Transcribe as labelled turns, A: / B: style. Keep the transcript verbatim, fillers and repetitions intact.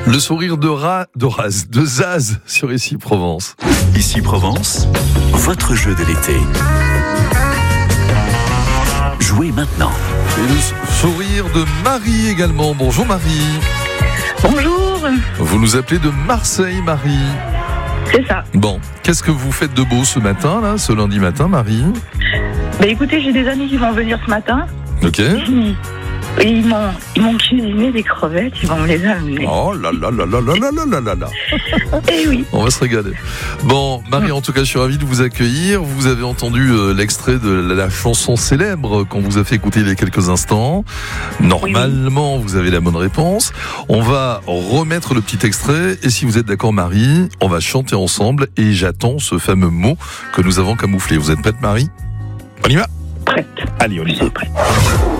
A: Le sourire de Ra, de Raz, de Zaz sur Ici Provence.
B: Ici Provence, votre jeu de l'été. Jouez maintenant.
A: Et le sourire de Marie également. Bonjour Marie.
C: Bonjour.
A: Vous nous appelez de Marseille, Marie.
C: C'est ça.
A: Bon, qu'est-ce que vous faites de beau ce matin, là, ce lundi matin, Marie?
C: Bah écoutez, j'ai des amis qui vont venir ce matin.
A: Ok.
C: Et ils m'ont, ils m'ont cuisiné des crevettes, ils vont me les amener.
A: Oh là là là là là là là là là là.
C: Eh oui.
A: On va se régaler. Bon, Marie, en tout cas, je suis ravi de vous accueillir. Vous avez entendu euh, l'extrait de la, la chanson célèbre qu'on vous a fait écouter il y a quelques instants. Normalement, oui, oui. Vous avez la bonne réponse. On va remettre le petit extrait. Et si vous êtes d'accord, Marie, on va chanter ensemble. Et j'attends ce fameux mot que nous avons camouflé. Vous êtes prête, Marie? On y va?
C: Prête.
A: Allez, on y va.
C: Prête.